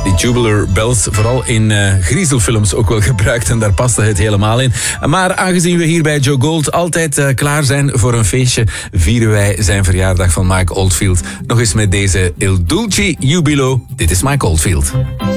Die Tubular Bells, vooral in griezelfilms ook wel gebruikt en daar paste het helemaal in. Maar aangezien we hier bij Joe Gold altijd klaar zijn voor een feestje, vieren wij zijn verjaardag van Mike Oldfield nog eens met deze Il Dulce Jubilo. Dit is Mike Oldfield.